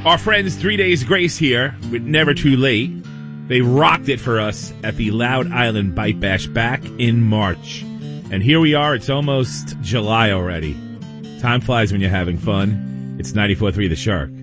Our friends 3 Days Grace here with Never Too Late. They rocked it for us at the Loud Island Bite Bash back in March. And here we are. It's almost July already. Time flies when you're having fun. It's 94.3 The Shark.